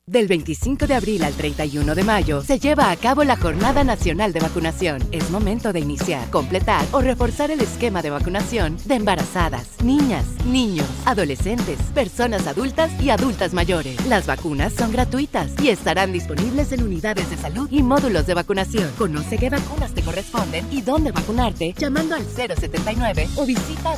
Del 25 de abril al 31 de mayo se lleva a cabo la Jornada Nacional de Vacunación. Es momento de iniciar, completar o reforzar el esquema de vacunación de embarazadas, niñas, niños, adolescentes, personas adultas y adultas mayores. Las vacunas son gratuitas y estarán disponibles en unidades de salud y módulos de vacunación. Conoce qué vacunas te corresponden y dónde vacunarte llamando al 079 o visita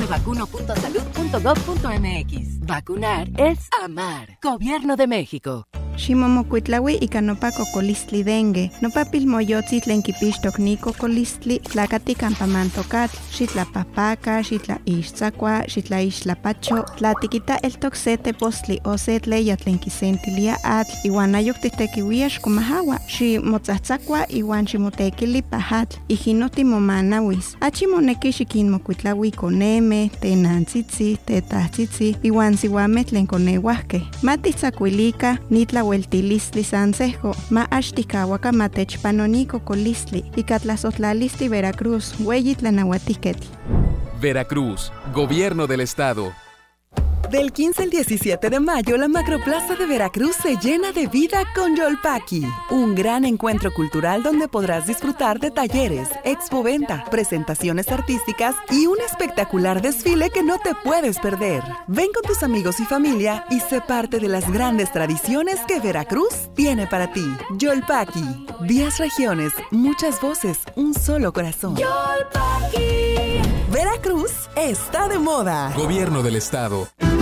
dondemevacuno.salud.gov.mx. Vacunar es amar. Gobierno de México. Ximomocuitlaui ika nopa kokolistli dengue, nopa pilmoyotzi tlen kipixtok ni kokolistli, tlakati kampamantokatl, xitlapahpaka, xitlaixtzakua, xitlaixtlapacho, tlatikita eltok se tepostli o se tleya tlen kisentilia atl, iwan ayok titekiuia xkomahawa, ximotzatzakua iwan ximotekili pahatl, ijinoti momanawis. Achimoneki xikinmokuitlaui koneme, tenantzitzi, tetahtzitzi, iwan siwameh tlen koneuahkeh. Matitzakuilika, nitla weltilistli sansejo, ma axtikawaka matechpanoniko kolistli, ikatlazotlalistli Veracruz, weyi tlanahuatiketl. Veracruz, Gobierno del Estado. Del 15 al 17 de mayo, la Macroplaza de Veracruz se llena de vida con Yolpaqui, un gran encuentro cultural donde podrás disfrutar de talleres, expoventa, presentaciones artísticas y un espectacular desfile que no te puedes perder. Ven con tus amigos y familia y sé parte de las grandes tradiciones que Veracruz tiene para ti. Yolpaqui, 10 regiones, muchas voces, un solo corazón. Yolpaqui. Veracruz está de moda. Gobierno del Estado.